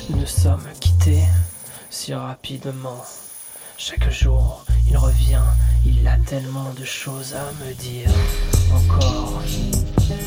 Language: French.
Nous sommes quittés si rapidement. Chaque jour, il revient, il a tellement de choses à me dire. Encore